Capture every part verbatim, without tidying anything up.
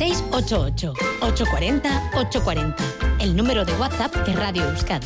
seis ocho ocho, ocho cuatro cero, ocho cuatro cero. El número de WhatsApp de Radio Euskadi.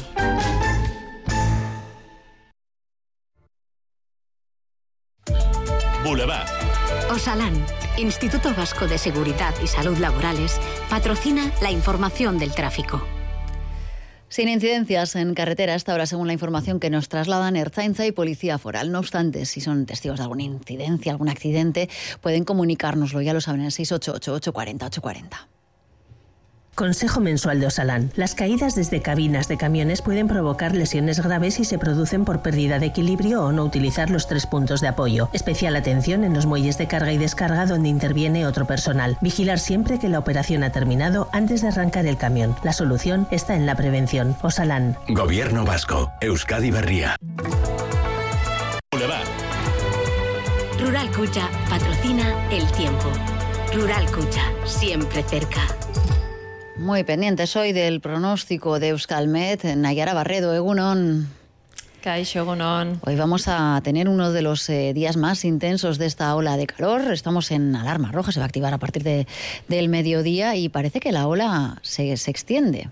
Boulevard. Osalan, Instituto Vasco de Seguridad y Salud Laborales, patrocina la información del tráfico. Sin incidencias en carretera hasta ahora, según la información que nos trasladan Ertzaintza y Policía Foral. No obstante, si son testigos de alguna incidencia, algún accidente, pueden comunicárnoslo, ya lo saben, en el seis ocho ocho, ocho cuatro cero, ocho cuatro cero. Consejo mensual de Osalan. Las caídas desde cabinas de camiones pueden provocar lesiones graves si se producen por pérdida de equilibrio o no utilizar los tres puntos de apoyo. Especial atención en los muelles de carga y descarga donde interviene otro personal. Vigilar siempre que la operación ha terminado antes de arrancar el camión. La solución está en la prevención. Osalan. Gobierno Vasco. Euskadi Berria. Boulevard. Rural Cucha patrocina el tiempo. Rural Cucha, siempre cerca. Muy pendientes hoy del pronóstico de Euskalmet. Nayara Barredo, Egunon. Kaixo, Egunon. Hoy vamos a tener uno de los eh, días más intensos de esta ola de calor. Estamos en alarma roja, se va a activar a partir de, del mediodía y parece que la ola se, se extiende.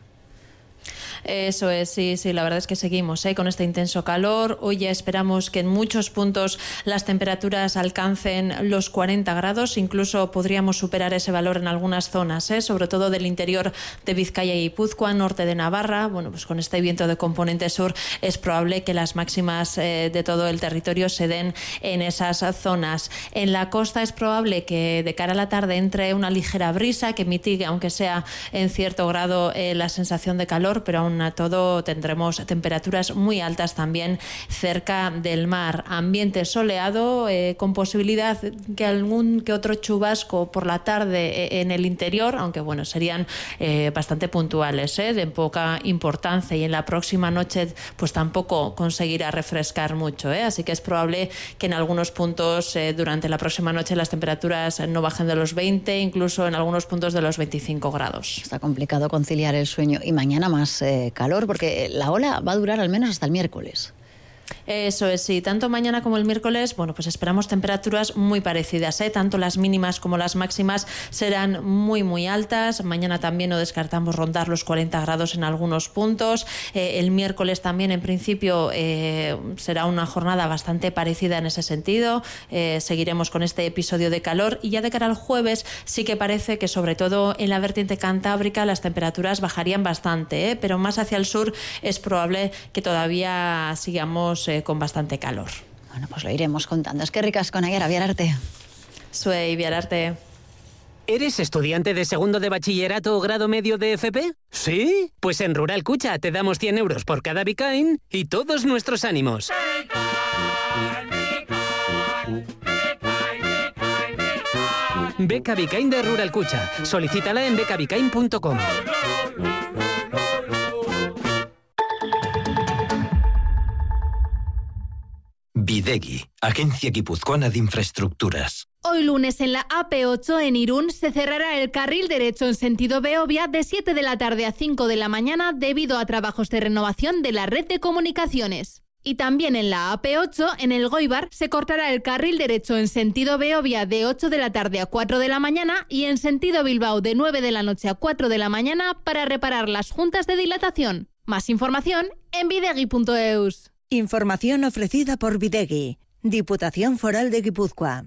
Eso es, sí, sí, la verdad es que seguimos ¿eh? con este intenso calor. Hoy ya esperamos que en muchos puntos las temperaturas alcancen los cuarenta grados, incluso podríamos superar ese valor en algunas zonas, ¿eh? sobre todo del interior de Vizcaya y Guipúzcoa, norte de Navarra. Bueno, pues con este viento de componente sur es probable que las máximas eh, de todo el territorio se den en esas zonas. En la costa es probable que de cara a la tarde entre una ligera brisa que mitigue, aunque sea en cierto grado, eh, la sensación de calor, pero aún a todo tendremos temperaturas muy altas también cerca del mar. Ambiente soleado, eh, con posibilidad que algún que otro chubasco por la tarde eh, en el interior, aunque bueno, serían eh, bastante puntuales, eh, de poca importancia, y en la próxima noche pues tampoco conseguirá refrescar mucho, eh, así que es probable que en algunos puntos eh, durante la próxima noche las temperaturas no bajen de los veinte, incluso en algunos puntos de los veinticinco grados. Está complicado conciliar el sueño. Y mañana más eh, calor, porque la ola va a durar al menos hasta el miércoles. Eso es, sí. Tanto mañana como el miércoles, bueno, pues esperamos temperaturas muy parecidas, ¿eh? Tanto las mínimas como las máximas serán muy, muy altas. Mañana también no descartamos rondar los cuarenta grados en algunos puntos. Eh, el miércoles también, en principio, eh, será una jornada bastante parecida en ese sentido. Eh, seguiremos con este episodio de calor y ya de cara al jueves sí que parece que, sobre todo en la vertiente cantábrica, las temperaturas bajarían bastante, ¿eh? Pero más hacia el sur es probable que todavía sigamos Eh, con bastante calor. Bueno, pues lo iremos contando. Es que ricas con Nayara Biararte. Soy Biararte. ¿Eres estudiante de segundo de bachillerato o grado medio de F P? ¿Sí? Pues en Rural Cucha te damos cien euros por cada Bicain y todos nuestros ánimos. Beca Bicain de Rural Cucha. Solicítala en beca bicain punto com. Bidegi, Agencia Guipuzcoana de Infraestructuras. Hoy lunes en la A P ocho en Irún se cerrará el carril derecho en sentido Beovia de siete de la tarde a cinco de la mañana debido a trabajos de renovación de la red de comunicaciones. Y también en la A P ocho, en el Goibar, se cortará el carril derecho en sentido Beovia de ocho de la tarde a cuatro de la mañana y en sentido Bilbao de nueve de la noche a cuatro de la mañana para reparar las juntas de dilatación. Más información en bidegi punto eus. Información ofrecida por Bidegi, Diputación Foral de Guipúzcoa.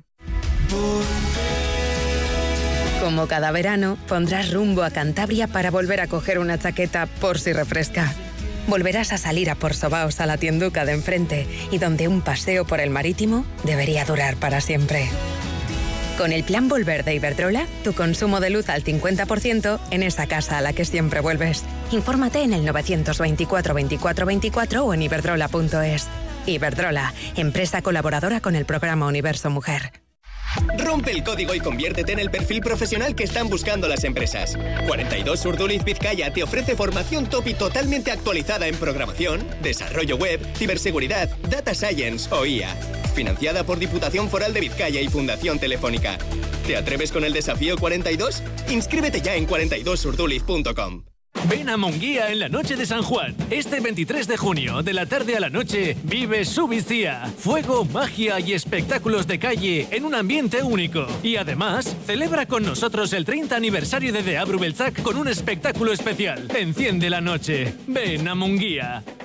Como cada verano, pondrás rumbo a Cantabria para volver a coger una chaqueta por si refresca. Volverás a salir a Porsobaos a la tienduca de enfrente y donde un paseo por el marítimo debería durar para siempre. Con el plan Volver de Iberdrola, tu consumo de luz al cincuenta por ciento en esa casa a la que siempre vuelves. Infórmate en el novecientos veinticuatro veinticuatro veinticuatro o en iberdrola punto es. Iberdrola, empresa colaboradora con el programa Universo Mujer. Rompe el código y conviértete en el perfil profesional que están buscando las empresas. cuarenta y dos Urduliz Vizcaya te ofrece formación top y totalmente actualizada en programación, desarrollo web, ciberseguridad, data science o I A. Financiada por Diputación Foral de Vizcaya y Fundación Telefónica. ¿Te atreves con el desafío cuarenta y dos? Inscríbete ya en cuarenta y dos urduliz punto com. Ven a Munguía en la noche de San Juan. Este veintitrés de junio, de la tarde a la noche, vive Subicía. Fuego, magia y espectáculos de calle en un ambiente único. Y además, celebra con nosotros el treinta aniversario de Deabru Beltzak con un espectáculo especial. Enciende la noche. Ven a Munguía.